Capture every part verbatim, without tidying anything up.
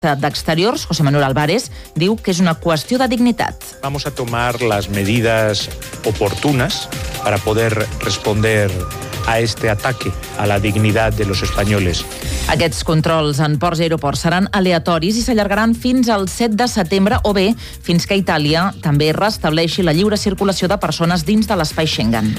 d'Exteriors, José Manuel Álvarez, diu que és una qüestió de dignitat. Vamos a tomar las medidas oportunas para poder responder a este ataque a la dignidad de los españoles. Aquests controls en ports i aeroports seran aleatoris i s'allargaran fins al set de setembre o bé fins que Itàlia també restableixi la lliure circulació de persones dins de l'espai Schengen.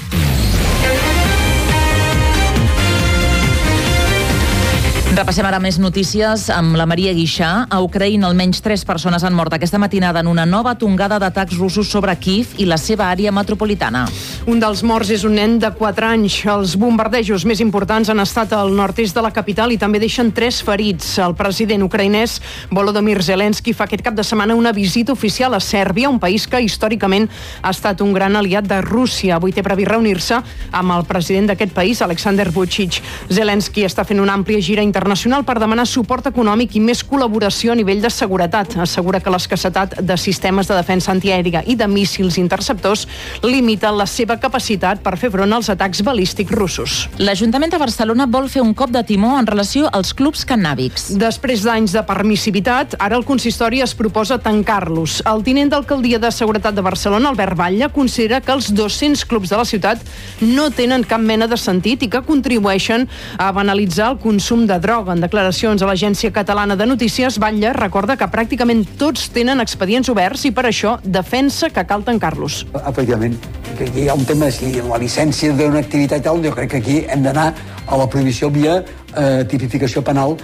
Repassem ara més notícies amb la Maria Guixà. A Ucraïna almenys tres persones han mort aquesta matinada en una nova tongada d'atacs russos sobre Kíev i la seva àrea metropolitana. Un dels morts és un nen de quatre anys. Els bombardejos més importants han estat al nord-est de la capital i també deixen tres ferits. El president ucraïnès Volodymyr Zelensky fa aquest cap de setmana una visita oficial a Sèrbia, un país que històricament ha estat un gran aliat de Rússia. Avui té previst reunir-se amb el president d'aquest país, Alexander Vučić. Zelensky està fent una àmplia gira internacional internacional per demanar suport econòmic i més col·laboració a nivell de seguretat. Assegura que l'escassetat de sistemes de defensa antiaèria i de míssils interceptors limita la seva capacitat per fer front als atacs balístics russos. L'Ajuntament de Barcelona vol fer un cop de timó en relació als clubs cannàbics. Després d'anys de permissivitat, ara el consistori es proposa tancar-los. El tinent d'alcaldia de Seguretat de Barcelona, Albert Batlle, considera que els dos-cents clubs de la ciutat no tenen cap mena de sentit i que contribueixen a banalitzar el consum de droga. En declaracions a l'Agència Catalana de Notícies, Batlle recorda que pràcticament tots tenen expedients oberts i per això defensa que cal tancar-los. Efectivament, que aquí hi ha un tema, si la llicència d'una activitat i tal, jo crec que aquí hem d'anar a la prohibició via eh, tipificació penal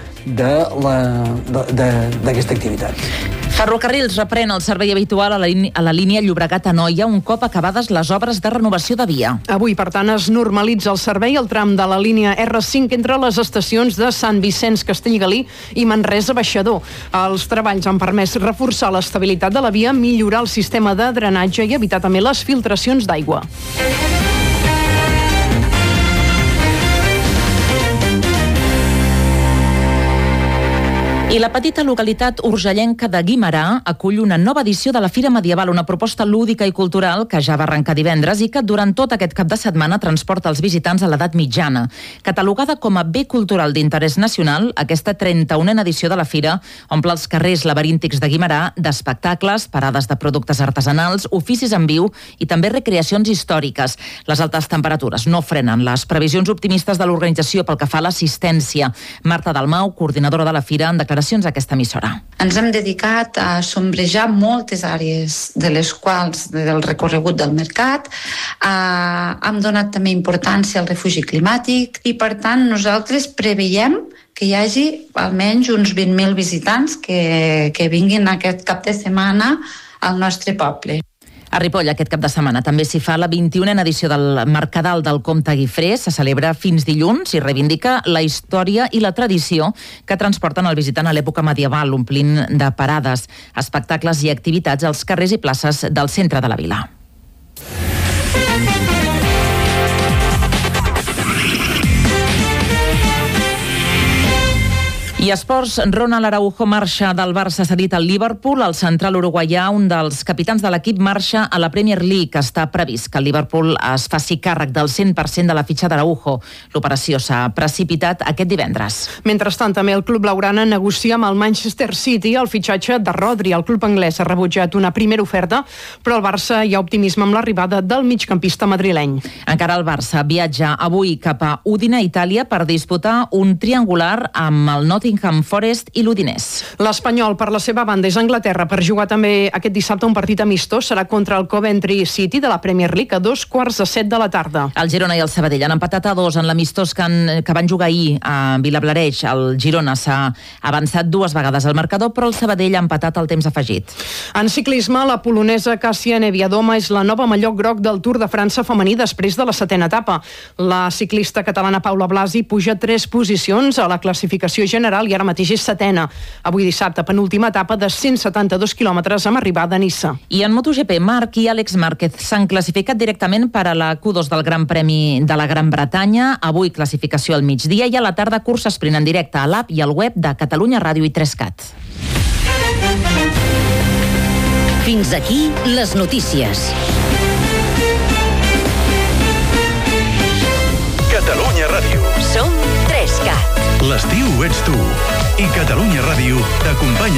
d'aquesta activitat. Ferrocarrils reprèn el servei habitual a la, a la línia Llobregat-Anoia un cop acabades les obres de renovació de via. Avui, per tant, es normalitza el servei al tram de la línia erre cinc entre les estacions de Sant Vicenç Castellgalí i Manresa-Baixador. Els treballs han permès reforçar l'estabilitat de la via, millorar el sistema de drenatge i evitar també les filtracions d'aigua. I la petita localitat urgellenca de Guimerà acull una nova edició de la Fira Medieval, una proposta lúdica i cultural que ja va arrencar divendres i que durant tot aquest cap de setmana transporta els visitants a l'edat mitjana. Catalogada com a bé cultural d'interès nacional, aquesta trenta-unena edició de la Fira omple els carrers laberíntics de Guimerà d'espectacles, parades de productes artesanals, oficis en viu i també recreacions històriques. Les altes temperatures no frenen les previsions optimistes de l'organització pel que fa a l'assistència. Marta Dalmau, coordinadora de la Fira, en declaració a aquesta emissora. Ens hem dedicat a sombrejar moltes àrees de les quals del recorregut del mercat, eh, hem donat també importància al refugi climàtic i per tant nosaltres preveiem que hi hagi almenys uns vint mil visitants que, que vinguin aquest cap de setmana al nostre poble. A Ripoll, aquest cap de setmana, també s'hi fa la vint-i-unena edició del Mercadal del Comte Guifré. Se celebra fins dilluns i reivindica la història i la tradició que transporten el visitant a l'època medieval, omplint de parades, espectacles i activitats als carrers i places del centre de la vila. I esports, Ronald Araujo marxa del Barça cedit al Liverpool. El central uruguaià, un dels capitans de l'equip, marxa a la Premier League. Està previst que el Liverpool es faci càrrec del cent per cent de la fitxa d'Araujo. L'operació s'ha precipitat aquest divendres. Mentrestant, també el club blaugrana negocia amb el Manchester City el fitxatge de Rodri. El club anglès ha rebutjat una primera oferta, però al Barça hi ha optimisme amb l'arribada del migcampista madrileny. Encara el Barça viatja avui cap a Udine, Itàlia, per disputar un triangular amb el Nottingham Forest i l'Udinese. L'Espanyol, per la seva banda, és a Anglaterra per jugar també aquest dissabte un partit amistós. Serà contra el Coventry City de la Premier League a dos quarts de set de la tarda. El Girona i el Sabadell han empatat a dos en l'amistós que, han, que van jugar ahir a Vilablareix. El Girona s'ha avançat dues vegades al marcador, però el Sabadell ha empatat al temps afegit. En ciclisme, la polonesa Kasia Niewiadoma és la nova mallot groc del Tour de França femení després de la setena etapa. La ciclista catalana Paula Blasi puja tres posicions a la classificació general i ara mateix és setena. Avui dissabte, penúltima etapa de cent setanta-dos quilòmetres amb arribada a Niça. I en MotoGP, Marc i Àlex Márquez s'han classificat directament per a la Q dos del Gran Premi de la Gran Bretanya. Avui classificació al migdia i a la tarda cursa esprint en directe a l'app i al web de Catalunya Ràdio i tres cat. Fins aquí les notícies. Catalunya Ràdio. Som tres cat. L'estiu ets tu. I Catalunya Ràdio t'acompanya